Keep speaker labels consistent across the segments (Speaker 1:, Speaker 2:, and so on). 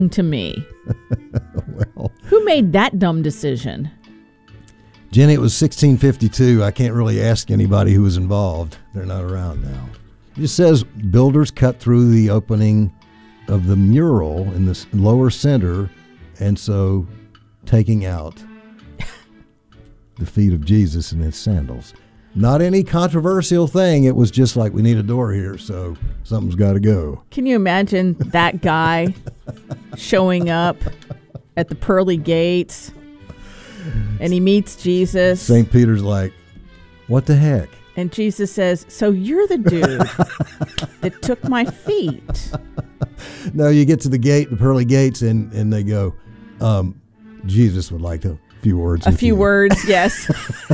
Speaker 1: to me.
Speaker 2: Well,
Speaker 1: Who made that dumb decision?
Speaker 2: Jenny, it was 1652. I can't really ask anybody who was involved. They're not around now. It just says builders cut through the opening of the mural in the lower center, and so taking out the feet of Jesus in his sandals. Not any controversial thing. It was just like, we need a door here, so something's got to go.
Speaker 1: Can you imagine that guy showing up at the pearly gates and he meets Jesus?
Speaker 2: St. Peter's like, what the heck?
Speaker 1: And Jesus says, so you're the dude that took my feet.
Speaker 2: No, you get to the gate, the pearly gates, and they go, Jesus would like a few words.
Speaker 1: A few words, yes.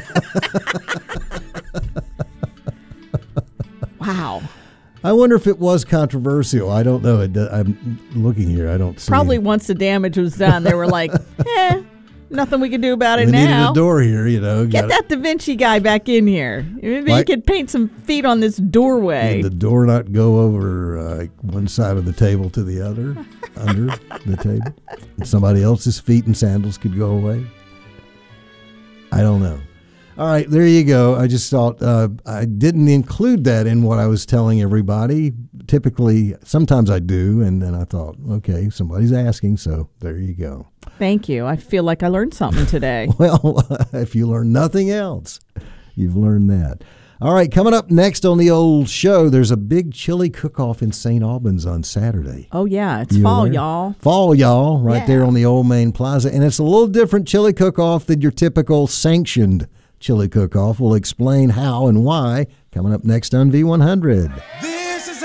Speaker 1: Wow.
Speaker 2: I wonder if it was controversial. I don't know. I'm looking here. I don't see.
Speaker 1: Probably once the damage was done, they were like, nothing we can do about it
Speaker 2: we
Speaker 1: now.
Speaker 2: Needed a door here, you know.
Speaker 1: Get that Da Vinci guy back in here. Maybe he could paint some feet on this doorway.
Speaker 2: Did the door not go over one side of the table to the other, under the table? And somebody else's feet and sandals could go away? I don't know. All right, there you go. I just thought I didn't include that in what I was telling everybody. Typically, sometimes I do, and then I thought, okay, somebody's asking, so there you go.
Speaker 1: Thank you. I feel like I learned something today.
Speaker 2: Well, if you learn nothing else, you've learned that. All right, coming up next on the old show, there's a big chili cook-off in St. Albans on Saturday.
Speaker 1: Oh, yeah. It's fall, y'all.
Speaker 2: Fall, y'all, right there on the Old Main Plaza. And it's a little different chili cook-off than your typical sanctioned chili cook-off. We'll explain how and why coming up next on V100.